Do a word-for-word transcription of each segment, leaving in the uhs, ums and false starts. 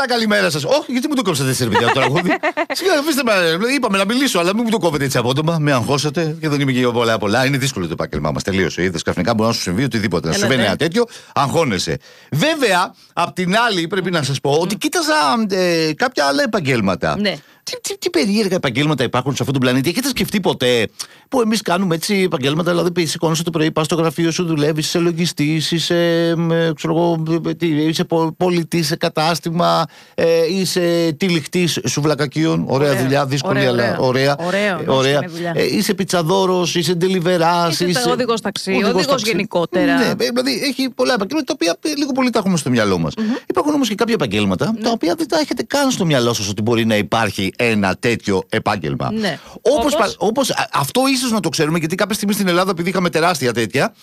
καλά, καλημέρα σας. Όχι, γιατί μου το κόψατε εσείς, παιδιά, το τραγούδι. Σιγά, αφήστε με, είπαμε να μιλήσω, αλλά μην μου το κόβετε έτσι απότομα. Με αγχώσατε και δεν είμαι και πολλά πολλά. Είναι δύσκολο το επάγγελμά μας. Τελείωσε. Είδες, ξαφνικά μπορεί να σου συμβεί οτιδήποτε. Να σου συμβαίνει ένα τέτοιο, αγχώνεσαι. Βέβαια, απ' την άλλη, πρέπει να σας πω ότι κοίταζα ε, κάποια άλλα επαγγέλματα. Ναι. Τι, τι, τι περίεργα επαγγέλματα υπάρχουν σε αυτόν τον πλανήτη. Έχετε σκεφτεί ποτέ που εμείς κάνουμε έτσι επαγγέλματα? Δηλαδή, σηκώνεσαι το πρωί, πας στο γραφείο σου, δουλεύεις, είσαι λογιστής, είσαι, ξέρω εγώ, είσαι πολιτής σε κατάστημα, ε, είσαι τυλιχτής σουβλακακίων. Ωραία, ωραία δουλειά, δύσκολη, ωραία, αλλά ωραία. Ωραία, ωραία. Ε, είσαι πιτσαδόρος, είσαι ντελιβεράς. Είσαι, είσαι οδηγός ταξί, οδηγός γενικότερα. Ναι, δηλαδή έχει πολλά επαγγέλματα τα οποία λίγο πολύ τα έχουμε στο μυαλό μας. Mm-hmm. Υπάρχουν όμως και κάποια επαγγέλματα ναι. τα οποία δεν τα έχετε καν στο μυαλό σας ότι μπορεί να υπάρχει ένα τέτοιο επάγγελμα. Ναι. Όπως, όπως... όπως αυτό ίσως να το ξέρουμε, γιατί κάποια στιγμή στην Ελλάδα, επειδή είχαμε τεράστια τέτοια,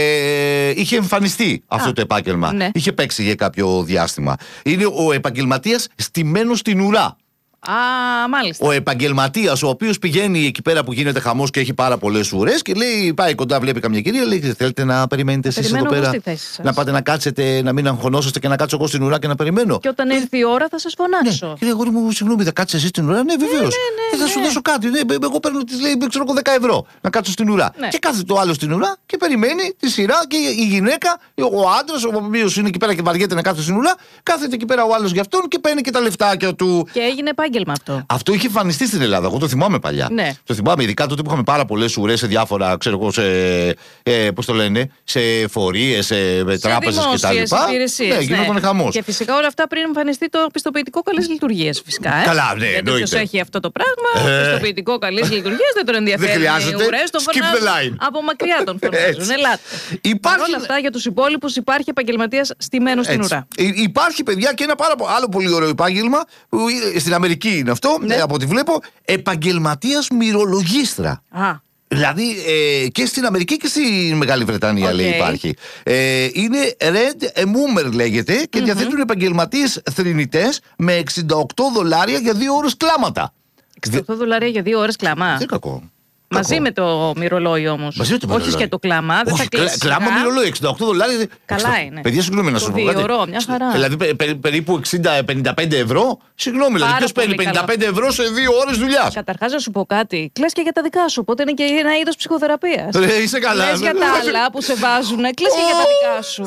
ε, είχε εμφανιστεί αυτό Α, το επάγγελμα. Ναι. Είχε παίξει για κάποιο διάστημα. Είναι ο επαγγελματίας στημένος στην ουρά. Α, μάλιστα. Ο επαγγελματίας, ο οποίος πηγαίνει εκεί πέρα που γίνεται χαμός και έχει πάρα πολλές ουρές και λέει, πάει κοντά, βλέπει καμιά κυρία, λέει: θέλετε να περιμένετε εσείς εδώ πέρα? Να πάτε να κάτσετε, να μην αγχωνόσαστε και να κάτσω εγώ στην ουρά και να περιμένω. Και όταν έρθει η ώρα θα σας φωνάξω. Ναι. Κύριε αγόρι μου, συγγνώμη, θα κάτσεις εσύ στην ουρά? Ναι, βεβαίως. Ναι, ναι, ναι, θα σου ναι. δώσω κάτι. Ναι, εγώ παίρνω, της λέει, ξέρω εγώ, δέκα ευρώ να κάτσω στην ουρά. Ναι. Και κάθεται το άλλο στην ουρά και περιμένει τη σειρά και η γυναίκα, ο άντρας, ο οποίος είναι εκεί πέρα και βαριέται να κάθεται στην ουρά, κάθεται εκεί πέρα ο άλλος για αυτόν και παίρνει και τα λεφτάκια του. Και έγινε επάγγελμα αυτό. Αυτό είχε εμφανιστεί στην Ελλάδα. Εγώ το θυμάμαι παλιά. Ναι. Το θυμάμαι, ειδικά τότε που είχαμε πάρα πολλές ουρές σε διάφορα, ξέρω εγώ, σε. Ε, πώς το λένε, σε φορείες, σε, σε τράπεζες κτλ. Ναι, γινόταν χαμός. Και φυσικά όλα αυτά πριν εμφανιστεί το πιστοποιητικό καλής λειτουργίας, φυσικά. Ε? Καλά, ναι, γιατί όποιος έχει αυτό το πράγμα, ε... πιστοποιητικό καλής λειτουργίας, δεν τον ενδιαφέρει. Δεν χρειάζεται. Οι ουρές τον φωνάζουν. Από μακριά τον φωνάζουν. Ελάτε. Υπάρχει... Παρ' όλα αυτά, για τους υπόλοιπους υπάρχει επαγγελματίας στημένος στην ουρά. Υπάρχει, παιδιά, και ένα πάρα άλλο πολύ ωραίο επάγγελμα. Που στην Αμερική είναι αυτό, ναι. Από ό,τι βλέπω, επαγγελματίας μυρολογίστρα. Α. Δηλαδή ε, και στην Αμερική και στη Μεγάλη Βρετανία, okay. λέει, υπάρχει. Ε, είναι Red Emoomer λέγεται και mm-hmm. διαθέτουν επαγγελματίες θρηνητές με εξήντα οκτώ δολάρια για δύο ώρες κλάματα. εξήντα οκτώ δολάρια για δύο ώρες κλάμα. Δεν κακό. Μαζί κακό. με το μυρολόι όμως. Μαζί με το μυρολόι. Όχι και το κλάμα. Δεν όχι, θα κλείσει. Κλάμα μυρολόι, εξήντα οκτώ δολάρια. Καλά εξήντα... είναι. Παιδιά, συγγνώμη να σου πω. Δύο ώρο, μια χαρά. Δηλαδή πε, πε, περίπου εξήντα με πενήντα πέντε ευρώ. Συγγνώμη, δηλαδή ποιος παίρνει πενήντα πέντε ευρώ σε δύο ώρες δουλειά? Καταρχάς να σου πω κάτι. Κλαις και για τα δικά σου. Οπότε είναι και ένα είδος ψυχοθεραπείας. Ε, είσαι καλά. Κλαις για τα άλλα που σε βάζουν. Κλαις και για τα δικά σου.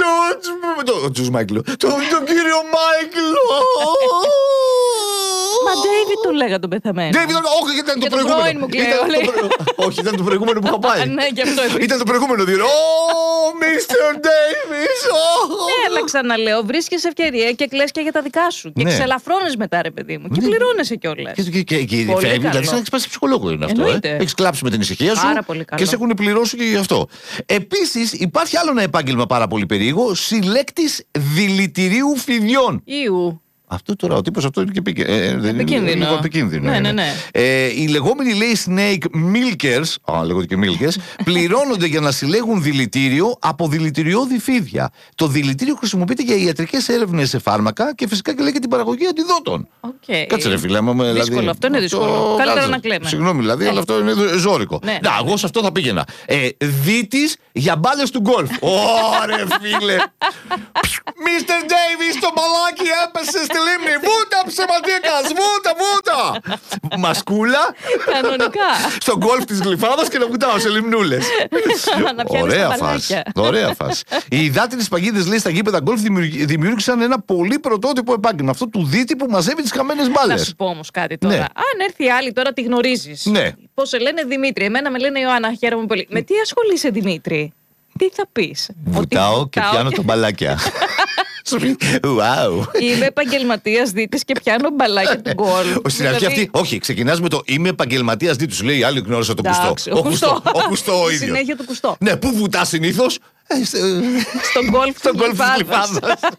Τον Τζορτζ Μάικλ. Τον κύριο Μάικλ. Μα Ντέιβιντ τον λέγα τον πεθαμένο. Ντέιβιντ, όχι, ήταν το προηγούμενο. Όχι, ήταν το προηγούμενο που είχα πάει. Ναι, και αυτό επίσης. Ήταν το προηγούμενο. Ω, μίστερ Ντέιβις. Ναι, αλλά ξαναλέω, βρίσκεις ευκαιρία και κλαις και για τα δικά σου. Και ξελαφρώνεις μετά, ρε παιδί μου. Και πληρώνεσαι κιόλας. Και φεύγει, δηλαδή σαν να έχεις πάει σε ψυχολόγο είναι αυτό. Έχεις κλάψει με την ησυχία σου και σε έχουν πληρώσει και γι' αυτό. Επίσης, υπάρχει άλλο ένα επάγγελμα πάρα πολύ περίεργο. Συλλέκτης δηλητηρίου φιδιών. Ιου. Αυτό τώρα, ο τύπος αυτό είναι και επικίνδυνο. επικίνδυνο. Είναι λίγο επικίνδυνο. Ναι, ναι, ναι. Ε, οι λεγόμενοι, λέει, snake milkers, α, λέγονται και milkers, πληρώνονται για να συλλέγουν δηλητήριο από δηλητηριώδη φίδια. Το δηλητήριο χρησιμοποιείται για ιατρικές έρευνες σε φάρμακα και φυσικά και λέει και την παραγωγή αντιδότων. Okay. Κάτσε ρε φίλε. Με, δύσκολο, δηλαδή, αυτό είναι δύσκολο. Αυτό, καλύτερα κάτσε, να κλαίμε. Συγγνώμη, δηλαδή, ναι. Αλλά αυτό είναι ζώρικο. Ναι, να, εγώ σε αυτό θα πήγαινα. Ε, δίτης για μπάλες του γκολφ. Ωρε φίλε. μίστερ Ντέιβις, το μπαλάκι έπεσε στη λίμνη. Βούτα ψεματίκας, βούτα, βούτα. Μασκούλα. Κανονικά. Στον γκολφ της Γλυφάδας και να βουτάω σε λιμνούλες. Ωραία φάση. Ωραία φάση. Οι υδάτινες παγίδες, λέει, στα γήπεδα γκολφ δημιούργησαν ένα πολύ πρωτότυπο επάγγελμα. Αυτό του δίτη που μαζεύει τις χαμένες μπάλες. Να σου πω όμως κάτι τώρα. Ναι. Αν έρθει άλλη τώρα τη γνωρίζεις. Ναι. Πώς σε λένε Δημήτρη, εμένα με λένε Ιωάννα, χαίρομαι πολύ. Με τι ασχολείσαι Δημήτρη? Τι θα πεις? Βουτάω ότι... και πιάνω τα μπαλάκια. Wow. Είμαι επαγγελματίας δίτης και πιάνω μπαλάκια του γκολ. Στην αρχή αυτή, όχι, ξεκινάς με το είμαι επαγγελματίας δίτης. Σου λέει η άλλη γνώρισα τον Κουστό. Ο Κουστό. Ο Κουστό ο ίδιος. Συνέχεια του Κουστό. Ναι, πού βουτά συνήθως? Στον γκολφ της Γλυφάδας.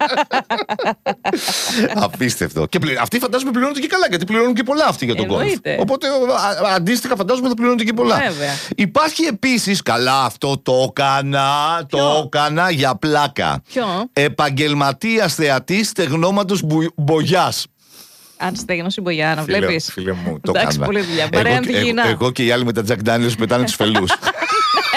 Απίστευτο. Και αυτοί φαντάζομαι πληρώνονται και καλά, γιατί πληρώνουν και πολλά αυτοί για τον γκολφ. Οπότε αντίστοιχα φαντάζομαι θα πληρώνονται και πολλά. Υπάρχει επίσης, καλά αυτό το έκανα, το έκανα για πλάκα. Ποιο? Επαγγελματίας θεατής στεγνώματος μπογιάς. Αν στέγνωσε η μπογιά, να βλέπεις. Φίλε μου, το εντάξει, κάνα. Πολύ δουλειά. Παρέα εγώ, εγώ, εγώ και οι άλλοι με τα Jack Daniels πετάνε τους φελούς.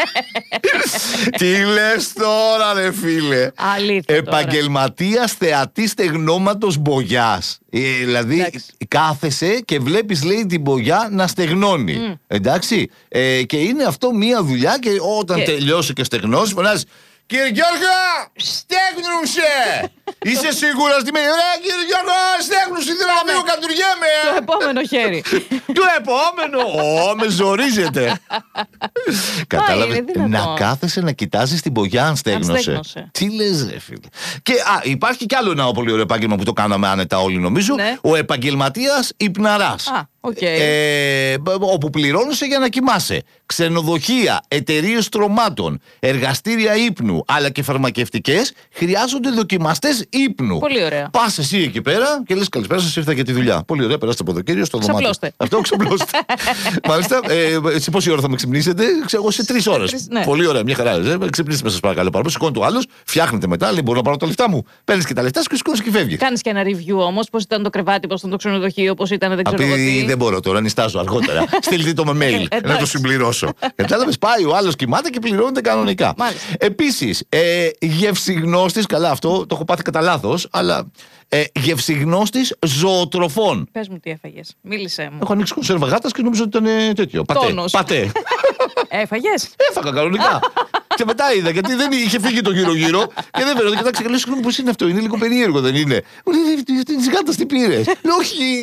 Τι λες τώρα, ρε φίλε? Επαγγελματίας θεατής στεγνώματος μπογιάς. Ε, δηλαδή, εντάξει, κάθεσαι και βλέπεις, λέει, την μπογιά να στεγνώνει. Mm. Εντάξει. Ε, και είναι αυτό μία δουλειά, και όταν και... τελειώσει και στεγνώσει, φωνάζει: Κύριε Γιώργο, στέγνουσε! Είσαι σίγουρος ότι με. Ρε κύριε Γιώργο, στέγνουσε, δηλαδή, κατουργέμαι! Το επόμενο χέρι. Το επόμενο! Ω, με ζορίζεται. Κατάλαβες, να κάθεσαι να κοιτάζεις την μπογιά αν στέγνωσε. Τι λες, ρε φίλε? Και α, υπάρχει κι άλλο ένα πολύ ωραίο επάγγελμα που το κάναμε άνετα όλοι, νομίζω. Ναι. Ο επαγγελματίας υπναράς. Α, okay. ε, όπου πληρώνεσαι για να κοιμάσαι. Ξενοδοχεία, εταιρείες τρομάτων, εργαστήρια ύπνου, αλλά και φαρμακευτικές χρειάζονται δοκιμαστές ύπνου. Πολύ ωραία. Πας εσύ εκεί πέρα και λες: καλησπέρα, σας ήρθα για τη δουλειά. Πολύ ωραία, περάστε από εδώ, κύριο, στο δωμάτιο. Ξαπλώστε. Αυτό ξαπλώστε. Μάλιστα, ε, σε πόση ώρα θα με ξυπνήσετε? Ξέρω εγώ, σε τρεις ώρες. Ναι. Πολύ ωραία, μια χαρά. Ε, ξυπνήστε με, σας παρακαλώ. Παραπάνω, σηκώνει το άλλο, φτιάχνετε μετά, λέει: μπορώ να πάρω τα λεφτά μου. Παίρνει και τα λεφτά σου και σηκώνει και φεύγει. Κάνει και ένα review όμως, πώς ήταν το κρεβάτι, πώς ήταν το ξενοδοχείο, πώς ήταν, δεν ξέρω τι. Δεν μπορώ τώρα, νιστάζω αργότερα. Στείλτε το με mail να το συμπληρώσω. Κατάλαβες, πάει ο άλλος κοιμάται και πληρώνεται κανονικά. Επίσης, ε, γευσιγνώστης, καλά, αυτό το έχω πάθει κατά λάθος, αλλά ε, γευσιγνώστης ζωοτροφών. Πες μου τι έφαγες, μίλησέ μου. Έχω ανοίξει κονσέρβα γάτας και νομίζω ότι ήταν τέτοιο. Πατέ. Πατέ. Έφαγες? Έφαγα κανονικά. Και μετά είδα, γιατί δεν είχε φύγει το γύρω-γύρω και δεν φαίνεται. Κοιτάξτε, και λέω: συγγνώμη, πώς είναι αυτό? Είναι λίγο περίεργο, δεν είναι? Μου λέει: τη γάτα τι πήρε? Όχι.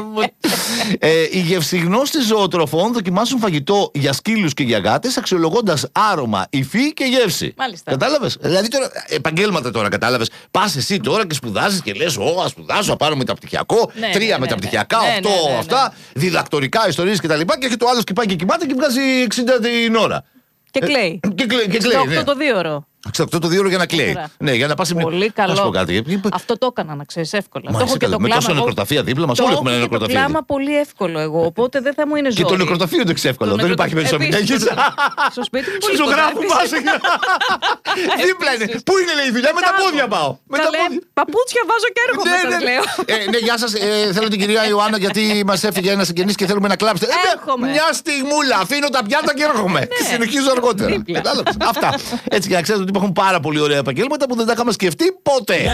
ε, οι γευσιγνώστες ζωοτροφών δοκιμάσουν φαγητό για σκύλους και για γάτες, αξιολογώντας άρωμα, υφή και γεύση. Μάλιστα. Κατάλαβες? Δηλαδή τώρα, επαγγέλματα τώρα, κατάλαβες. Πας εσύ τώρα και σπουδάζεις και λες: Ω, α σπουδάσω, α πάρω μεταπτυχιακό, ναι, τρία ναι, μεταπτυχιακά, ναι, οκτώ ναι, ναι, ναι, αυτά, ναι. διδακτορικά, ιστορίες κτλ. Και, και έχει το άλλο και πάει και κοιμάται και βγάζει εξήντα την ώρα. Και κλαίει. Ε, και κλαίει, και κλαίει, ναι. το δύο ώρο. Αυτό το δύο ώρο για να κλαίει. Ναι, για να πας σε μια. Πολύ καλό. Αυτό το έκανα, να ξέρεις, εύκολα. Μα, το έχω και το με τόσο νεκροταφεία δίπλα μας. Όλοι έχουμε ένα νεκροταφείο. Το κλάμα πολύ εύκολο εγώ. Οπότε δεν θα μου είναι ζόρι. Και το νεκροταφείο το έχεις εύκολο. Δεν υπάρχει περισσότερο. Στο σπίτι μου. Στου ζωγράφου πας. Δίπλα είναι. Πού είναι, λέει, η δουλειά? Με τα πόδια πάω. Παπούτσια βάζω και έρχομαι. Ναι, γεια σας. Θέλω την κυρία Ιωάννα, γιατί μας έφυγε ένα συγγενής και θέλουμε να κλάψετε. Μια στιγμούλα. Αφήνω τα πιάτα και έρχομαι. Και συνεχίζω αργότερα. Αυτά. Έτσι, για να ξέρετε ότι υπάρχουν πάρα πολύ ωραία επαγγέλματα που δεν τα είχαμε σκεφτεί ποτέ.